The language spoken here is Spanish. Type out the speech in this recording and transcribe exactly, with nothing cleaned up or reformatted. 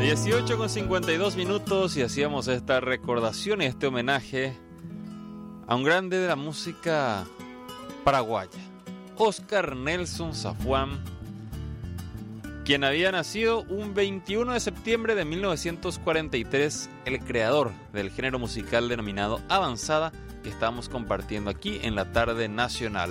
dieciocho con cincuenta y dos minutos y hacíamos esta recordación y este homenaje a un grande de la música paraguaya, Oscar Nelson Safuán, quien había nacido un veintiuno de septiembre de mil novecientos cuarenta y tres, el creador del género musical denominado avanzada que estamos compartiendo aquí en la tarde nacional.